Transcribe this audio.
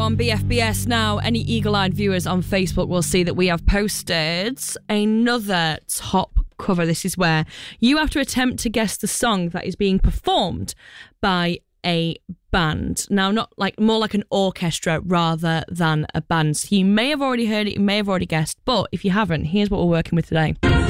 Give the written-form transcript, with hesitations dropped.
on BFBS now. Any eagle-eyed viewers on Facebook will see that we have posted another top cover. This is where you have to attempt to guess the song that is being performed by a band. Now, not like, more like an orchestra rather than a band. So you may have already heard it, you may have already guessed, but if you haven't, here's what we're working with today.